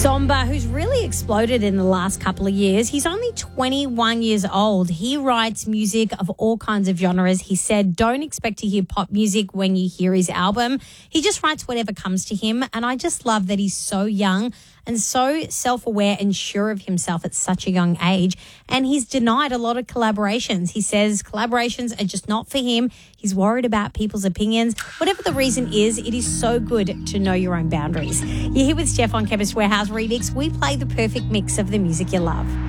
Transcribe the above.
Zomba, who's really exploded in the last couple of years. He's only 21 years old. He writes music of all kinds of genres. He said, don't expect to hear pop music when you hear his album. He just writes whatever comes to him. And I just love that he's so young and so self-aware and sure of himself at such a young age. And he's denied a lot of collaborations. He says collaborations are just not for him. He's worried about people's opinions. Whatever the reason is, it is so good to know your own boundaries. You're here with Steph on Chemist Warehouse Remix. We play the perfect mix of the music you love.